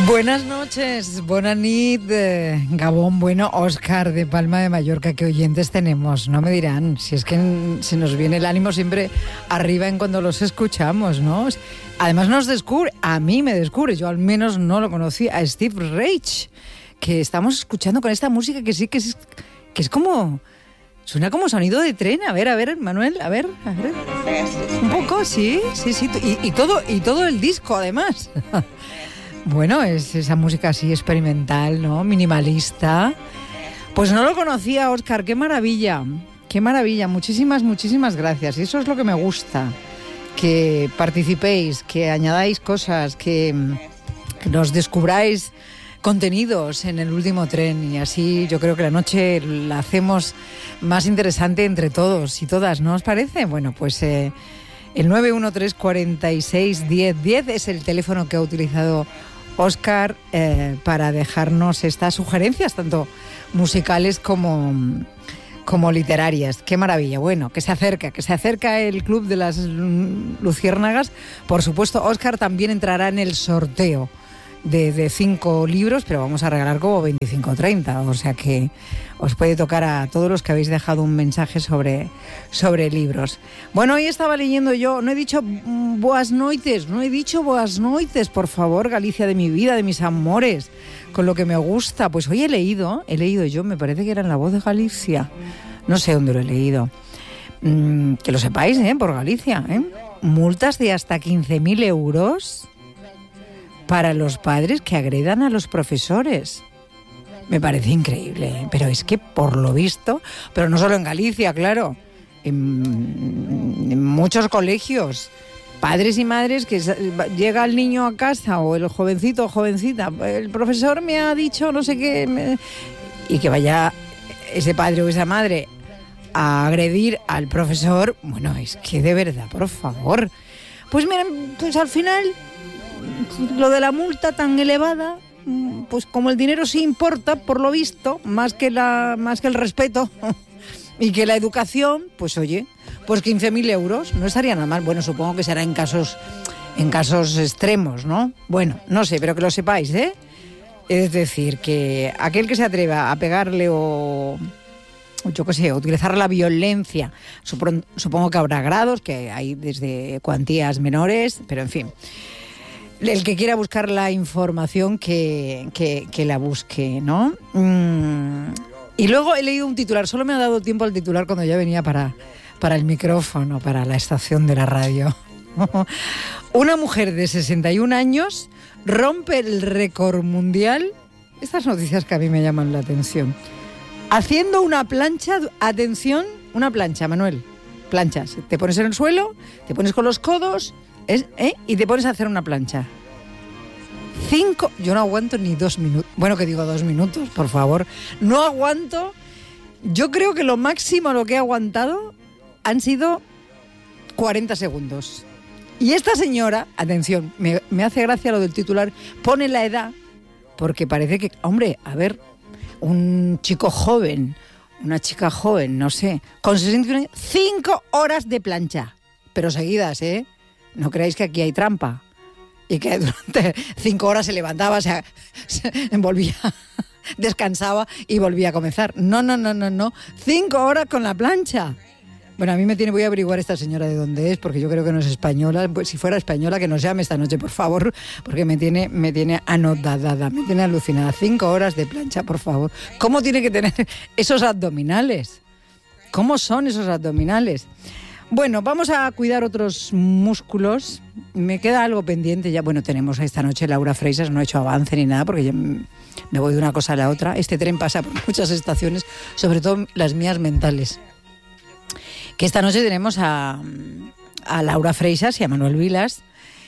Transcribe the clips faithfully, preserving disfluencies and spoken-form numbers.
Buenas noches, buena nit, eh, Gabón, bueno, Óscar de Palma de Mallorca, ¿qué oyentes tenemos? No me dirán, si es que en, se nos viene el ánimo siempre arriba en cuando los escuchamos, ¿no? Además nos descubre, a mí me descubre, yo al menos no lo conocía, a Steve Reich, que estamos escuchando con esta música que sí que es, que es como... Suena como sonido de tren. A ver, a ver, Manuel, a ver, a ver. Un poco, sí, sí, sí. Y, y, todo, y todo el disco, además. Bueno, es esa música así experimental, ¿no? Minimalista. Pues no lo conocía, Óscar. Qué maravilla, qué maravilla. Muchísimas, muchísimas gracias. Y eso es lo que me gusta. Que participéis, que añadáis cosas, que, que nos descubráis contenidos en el último tren, y así yo creo que la noche la hacemos más interesante entre todos y todas, ¿no os parece? Bueno, pues eh, el nueve uno tres, cuatro seis, diez diez es el teléfono que ha utilizado Óscar eh, para dejarnos estas sugerencias, tanto musicales como, como literarias. ¡Qué maravilla! Bueno, que se acerca, que se acerca el Club de las Luciérnagas. Por supuesto, Óscar también entrará en el sorteo De, de cinco libros, pero vamos a regalar como veinticinco o treinta, o sea que os puede tocar a todos los que habéis dejado un mensaje sobre, sobre libros. Bueno, hoy estaba leyendo yo, no he dicho boas noites, no he dicho boas noites, por favor, Galicia de mi vida, de mis amores, con lo que me gusta. Pues hoy he leído, he leído yo, me parece que era en La Voz de Galicia, no sé dónde lo he leído, mm, que lo sepáis, ¿eh? Por Galicia, ¿eh? Multas de hasta quince mil euros para los padres que agredan a los profesores. Me parece increíble, pero es que por lo visto, pero no solo en Galicia, claro, en, en muchos colegios, padres y madres que llega el niño a casa o el jovencito o jovencita, el profesor me ha dicho no sé qué, me, y que vaya ese padre o esa madre a agredir al profesor. Bueno, es que de verdad, por favor. Pues miren, pues al final lo de la multa tan elevada, pues como el dinero sí importa, por lo visto, más que la más que el respeto y que la educación, pues oye, pues quince mil euros no estaría nada mal. Bueno, supongo que será en casos en casos extremos, ¿no? Bueno, no sé, pero que lo sepáis, ¿eh? Es decir, que aquel que se atreva a pegarle o yo qué sé, utilizar la violencia, supongo que habrá grados, que hay desde cuantías menores, pero en fin, el que quiera buscar la información que, que, que la busque, ¿no? Mm. Y luego he leído un titular, solo me ha dado tiempo al titular cuando ya venía para, para el micrófono, para la estación de la radio. Una mujer de sesenta y un años rompe el récord mundial, estas noticias que a mí me llaman la atención, haciendo una plancha, atención, una plancha, Manuel, planchas, te pones en el suelo, te pones con los codos, Es, ¿eh? y te pones a hacer una plancha. Cinco... Yo no aguanto ni dos minutos. Bueno, que digo dos minutos, por favor. No aguanto. Yo creo que lo máximo lo que he aguantado han sido cuarenta segundos. Y esta señora, atención, me, me hace gracia lo del titular, pone la edad, porque parece que, hombre, a ver, un chico joven, una chica joven, no sé, con sesenta y un años, cinco horas de plancha, pero seguidas, ¿eh? No creáis que aquí hay trampa y que durante cinco horas se levantaba, se, se volvía, descansaba y volvía a comenzar. No, no, no, no, no. Cinco horas con la plancha. Bueno, a mí me tiene, voy a averiguar esta señora de dónde es, porque yo creo que no es española. Pues si fuera española, que nos llame esta noche, por favor, porque me tiene, me tiene anotada, me tiene alucinada. Cinco horas de plancha, por favor. ¿Cómo tiene que tener esos abdominales? ¿Cómo son esos abdominales? Bueno, vamos a cuidar otros músculos. Me queda algo pendiente ya. Bueno, tenemos esta noche Laura Freisas, no he hecho avance ni nada porque ya me voy de una cosa a la otra. Este tren pasa por muchas estaciones, sobre todo las mías mentales. Que esta noche tenemos a, a Laura Freisas y a Manuel Vilas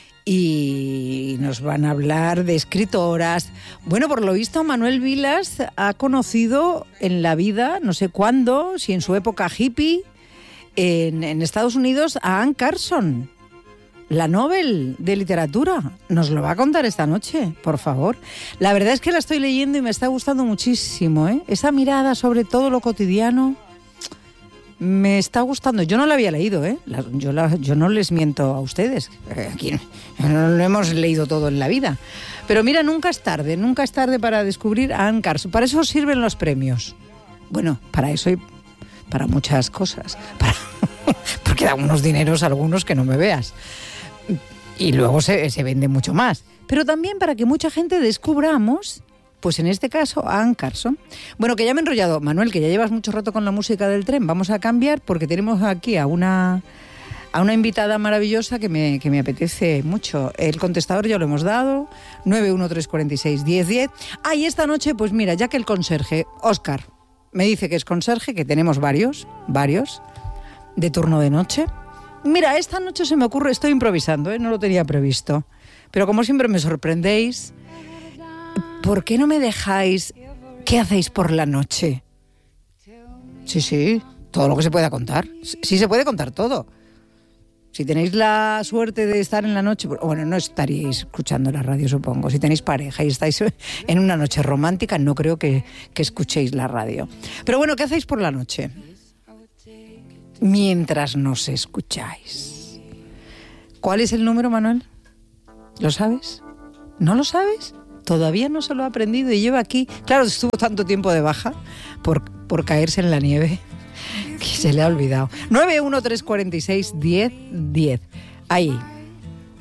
y nos van a hablar de escritoras. Bueno, por lo visto Manuel Vilas ha conocido en la vida, no sé cuándo, si en su época hippie, En, en Estados Unidos a Anne Carson, la Nobel de literatura. Nos lo va a contar esta noche, por favor. La verdad es que la estoy leyendo y me está gustando muchísimo, ¿eh? Esa mirada sobre todo lo cotidiano me está gustando. Yo no la había leído, ¿eh? La, yo, la, yo no les miento a ustedes. Aquí no lo hemos leído todo en la vida. Pero mira, nunca es tarde, nunca es tarde para descubrir a Anne Carson. Para eso sirven los premios. Bueno, para eso y para muchas cosas. Para, porque da unos dineros a algunos que no me veas. Y luego se, se vende mucho más. Pero también para que mucha gente descubramos, pues en este caso, a Anne Carson. Bueno, que ya me he enrollado. Manuel, que ya llevas mucho rato con la música del tren. Vamos a cambiar porque tenemos aquí a una, a una invitada maravillosa que me, que me apetece mucho. El contestador ya lo hemos dado, nueve uno tres cuatro seis, diez diez. Ah, y esta noche, pues mira, ya que el conserje, Óscar, me dice que es conserje, que tenemos varios, varios, de turno de noche. Mira, esta noche se me ocurre, estoy improvisando, ¿eh? No lo tenía previsto. Pero como siempre me sorprendéis, ¿por qué no me dejáis qué hacéis por la noche? Sí, sí, todo lo que se pueda contar. Sí se puede contar todo. Si tenéis la suerte de estar en la noche, bueno, no estaríais escuchando la radio, supongo. Si tenéis pareja y estáis en una noche romántica, no creo que, que escuchéis la radio. Pero bueno, ¿qué hacéis por la noche? Mientras nos escucháis. ¿Cuál es el número, Manuel? ¿Lo sabes? ¿No lo sabes? Todavía no se lo ha aprendido y lleva aquí... Claro, estuvo tanto tiempo de baja por, por caerse en la nieve que se le ha olvidado. nueve uno tres cuatro seis, diez diez. Ahí.